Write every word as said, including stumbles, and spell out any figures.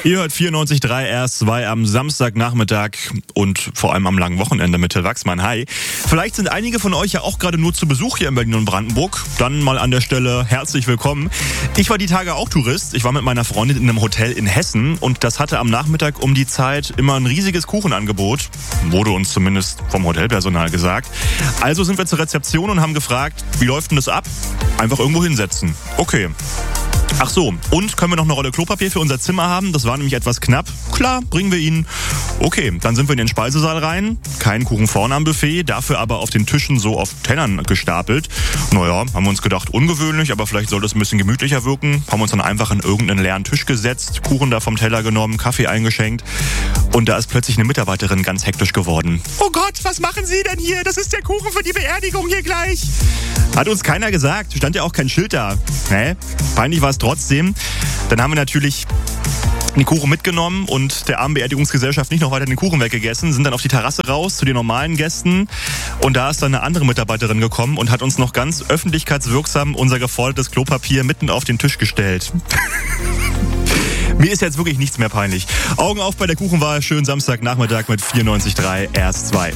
Ihr hört vierundneunzig Komma drei R zwei am Samstagnachmittag und vor allem am langen Wochenende mit Till Wachsmann. Hi. Vielleicht sind einige von euch ja auch gerade nur zu Besuch hier in Berlin und Brandenburg. Dann mal an der Stelle herzlich willkommen. Ich war die Tage auch Tourist. Ich war mit meiner Freundin in einem Hotel in Hessen und das hatte am Nachmittag um die Zeit immer ein riesiges Kuchenangebot. Wurde uns zumindest vom Hotelpersonal gesagt. Also sind wir zur Rezeption und haben gefragt, wie läuft denn das ab? Einfach irgendwo hinsetzen. Okay. Ach so, und können wir noch eine Rolle Klopapier für unser Zimmer haben? Das war nämlich etwas knapp. Klar, bringen wir Ihnen. Okay, dann sind wir in den Speisesaal rein. Kein Kuchen vorne am Buffet, dafür aber auf den Tischen so auf Tellern gestapelt. Naja, haben wir uns gedacht, ungewöhnlich, aber vielleicht soll das ein bisschen gemütlicher wirken. Haben uns dann einfach an irgendeinen leeren Tisch gesetzt, Kuchen da vom Teller genommen, Kaffee eingeschenkt. Und da ist plötzlich eine Mitarbeiterin ganz hektisch geworden. Oh Gott, was machen Sie denn hier? Das ist der Kuchen für die Beerdigung hier gleich. Hat uns keiner gesagt, stand ja auch kein Schild da. Hä? Peinlich war es trotzdem. Dann haben wir natürlich den Kuchen mitgenommen und der armen Beerdigungsgesellschaft nicht noch weiter den Kuchen weggegessen, sind dann auf die Terrasse raus zu den normalen Gästen und da ist dann eine andere Mitarbeiterin gekommen und hat uns noch ganz öffentlichkeitswirksam unser gefordertes Klopapier mitten auf den Tisch gestellt. Mir ist jetzt wirklich nichts mehr peinlich. Augen auf bei der Kuchenwahl. Schönen Samstagnachmittag mit vierundneunzig Komma drei R zwei.